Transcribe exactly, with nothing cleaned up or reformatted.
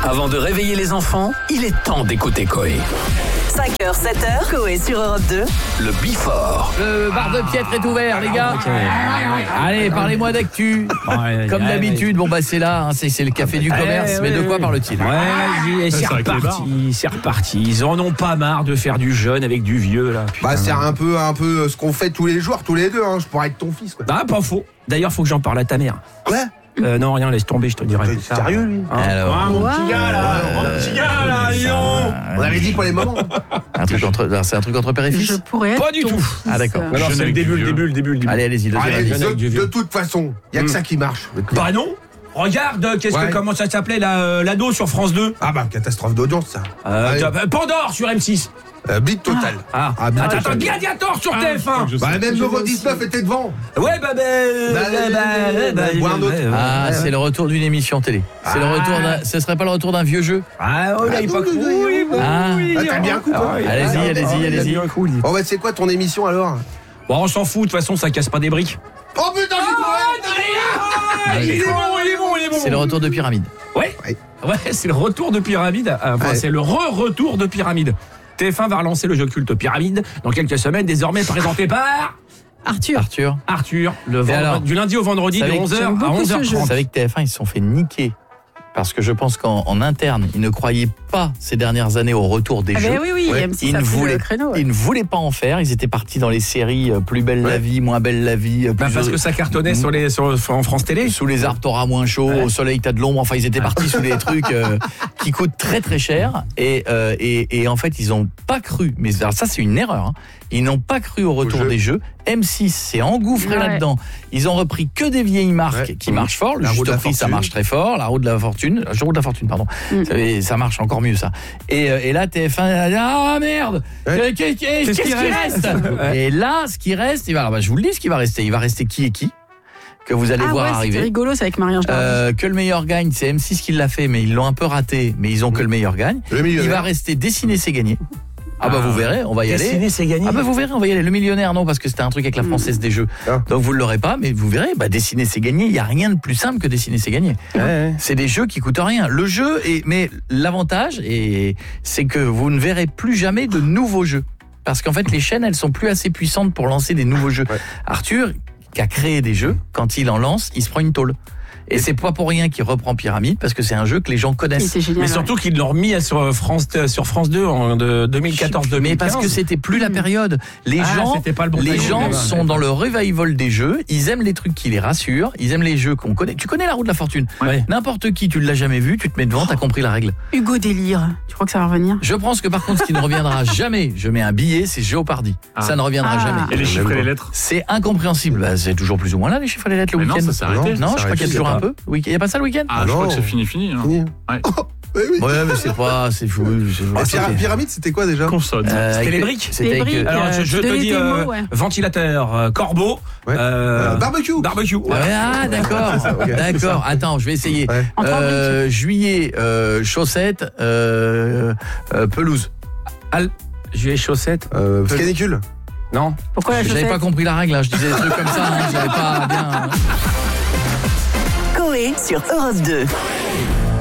Avant de réveiller les enfants, il est temps d'écouter Coé. cinq heures, sept heures, Coé sur Europe deux. Le Bifort. Le bar de Piètre est ouvert, les gars. Allez, parlez-moi d'actu. Comme d'habitude, bon bah c'est là, hein, c'est, c'est le café du commerce. Mais de quoi parle-t-il? Ouais, c'est reparti, c'est reparti. Ils en ont pas marre de faire du jeune avec du vieux là. Bah c'est un peu, un peu ce qu'on fait tous les jours, tous les deux. Hein. Je pourrais être ton fils. Quoi. Ah, pas faux. D'ailleurs, faut que j'en parle à ta mère. Ouais. Euh, non, rien, laisse tomber, je te dirai. T'es sérieux, lui? Hein. Alors, Ah, mon petit gars là, mon petit gars là, Lyon. On avait dit pour les moments. un truc entre, alors, c'est un truc entre père et fils? Je pourrais être Pas du ton tout. fils. Ah d'accord. Non, non, c'est le début, le début, le début, le début. Allez, allez-y, deuxième Allez, avis. de, avec du de vieux. toute façon, il y a que Mm. ça qui marche. Bah non. Regarde, qu'est-ce Ouais. que comment ça s'appelait la, euh, l'ado sur France deux? Ah bah catastrophe d'audience ça. Euh, Allez. t'as- Pandore sur M six. Euh, Big Total. Ah, Ah, bien attends, total. attends, Gladiator sur T F un. Bah même Euro dix-neuf était devant. Ouais, bah, bah, bah, bah, bah, Ou un autre. bah, Ah, c'est le retour d'une émission télé. C'est le Ah. retour d'un, ce serait pas le retour d'un vieux jeu? Ah, oh, là, il est pas Ah, cool. oui, oui, oui. Ah. Ah, t'as bien coupé. Allez-y, allez-y, allez-y. Bon bah c'est quoi ton émission alors? Bon, on s'en fout, de toute façon, ça casse pas des briques. Oh putain j'ai Il est bon, il est bon, il est bon. C'est le retour de Pyramide. Ouais, Ouais. ouais, c'est le retour de Pyramide. Enfin, Ouais. c'est le re-retour de Pyramide. T F un va relancer le jeu culte Pyramide dans quelques semaines, désormais présenté par Arthur. Arthur. Arthur, le vendre- alors, du lundi au vendredi de savez que onze heures j'aime à beaucoup ce onze heures jeu. Vous trente. savez que T F un, ils se sont fait niquer. Parce que je pense qu'en en interne, ils ne croyaient pas ces dernières années au retour des Ah jeux. ben oui, oui, Ouais. M six Ils a ne, pris voulaient, le créneau. ouais. ils ne voulaient pas en faire. Ils étaient partis dans les séries euh, Plus belle la Ouais. vie, Moins belle la vie. euh, Bah, plus parce au- que ça cartonnait sur les, sur, en France Télé. Sous les arbres, t'auras moins chaud. Ouais. Au soleil, t'as de l'ombre. Enfin, ils étaient partis sous des trucs euh, qui coûtent très très cher. Et, euh, et, et en fait, ils n'ont pas cru. Mais alors, ça, c'est une erreur. Hein. Ils n'ont pas cru au retour jeu. des jeux. M six s'est engouffré Ouais. là-dedans. Ils ont repris que des vieilles marques Ouais. qui Mmh. marchent fort. Le La roue juste de la prix, ça fortune. marche très fort. La roue de la fortune. La roue de la fortune, pardon. Mm. Et ça marche encore mieux, ça. Et, euh, et là, T F un, a dit, ah merde, Ouais. Euh, qu'est- qu'est- qu'est-ce qui reste? Et là, ce qui reste, il va, alors, bah, je vous le dis, ce qui va rester. Il va rester qui et qui que vous allez Ah voir ouais, arriver. c'était rigolo, c'est avec Marie-Ange Dardy. Euh, que le meilleur gagne, c'est M six qui l'a fait, mais ils l'ont un peu raté, mais ils ont que le meilleur gagne. Le milieu. Il va rester dessiner, c'est gagner. Ah bah vous verrez, on va y aller. Dessiner, c'est gagné. Ah bah vous verrez, on va y aller. Le millionnaire, non, parce que c'était un truc avec la Française des Jeux. Ah. Donc vous ne l'aurez pas, mais vous verrez, bah dessiner, c'est gagner. Il n'y a rien de plus simple que dessiner, c'est gagner. C'est des jeux qui coûtent rien. Le jeu, est, mais l'avantage, et c'est que vous ne verrez plus jamais de nouveaux jeux. Parce qu'en fait, les chaînes, elles sont plus assez puissantes pour lancer des nouveaux jeux. Ouais. Arthur, qui a créé des jeux, quand il en lance, il se prend une tôle. Et c'est pas pour rien qu'il reprend Pyramide, parce que c'est un jeu que les gens Il connaissent. était génial. Mais surtout qu'ils l'ont remis sur France, sur France deux en de deux mille quatorze deux mille quinze. Mais parce que c'était plus la période. Les Ah, gens, c'était pas le bon les timing, gens ouais. sont dans le revival des jeux. Ils aiment les trucs qui les rassurent. Ils aiment les jeux qu'on connaît. Tu connais la roue de la fortune. Ouais. N'importe qui, tu ne l'as jamais vu, tu te mets devant, t'as compris la règle. Hugo Délire. Tu crois que ça va revenir? Je pense que par contre, ce qui ne reviendra jamais, je mets un billet, c'est Géopardy. Ah. Ça ne reviendra Ah. jamais. Et les chiffres et les lettres? C'est incompréhensible. Bah, c'est toujours plus ou moins là, les chiffres et les lettres le Mais non, week-end. ça s'est arrêté. Non, ça je s'est crois qu'il y a arrêté, toujours c'est un pas- peu. Oui, il n'y a pas ça le week-end? Ah, je non. crois que c'est fini, fini. hein. Fini. Ouais. Oui, oui. Ouais, mais c'est pas, c'est fou. c'est- Et c'était- Pyra- Pyramide, c'était quoi déjà? Consonne. Euh, C'était avec les briques. C'était Les avec, briques. euh, Alors, je, Euh, je tu te donnais dis des euh, mots, ouais. ventilateur, euh, corbeau, Ouais. euh, Euh, barbecue. barbecue. Ouais, ah d'accord, ok. d'accord. Attends, je vais essayer. Ouais. En trois Euh, juillet, euh, chaussettes, euh, euh, pelouse. Al- Juillet chaussettes. Euh, canicule. Non. Pourquoi la J'avais chaussette? pas compris la règle, hein. Je disais des trucs comme ça, hein. J'avais pas bien. Coé sur Europe deux.